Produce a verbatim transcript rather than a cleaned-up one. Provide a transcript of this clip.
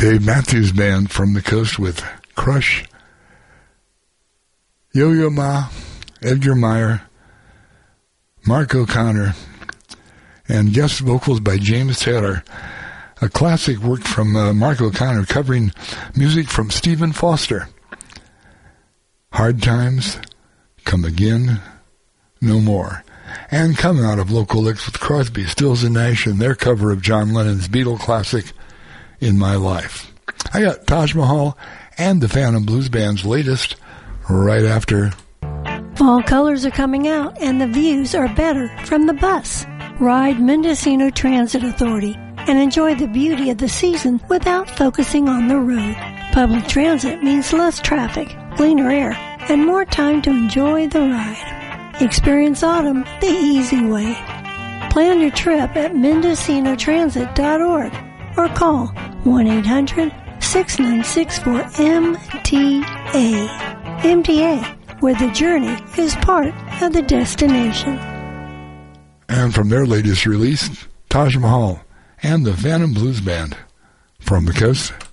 Dave Matthews Band from the coast with Crush. Yo-Yo Ma, Edgar Meyer, Mark O'Connor, and guest vocals by James Taylor. A classic work from uh, Mark O'Connor covering music from Stephen Foster. Hard Times, Come Again, No More. And coming out of Local Licks with Crosby, Stills and Nash and their cover of John Lennon's Beatle classic, In My Life. I got Taj Mahal and the Phantom Blues Band's latest right after. Fall colors are coming out and the views are better from the bus. Ride Mendocino Transit Authority and enjoy the beauty of the season without focusing on the road. Public transit means less traffic, cleaner air, and more time to enjoy the ride. Experience autumn the easy way. Plan your trip at mendocino transit dot org or call one eight hundred six nine six four M T A. M T A, where the journey is part of the destination. And from their latest release, Taj Mahal and the Phantom Blues Band from the coast.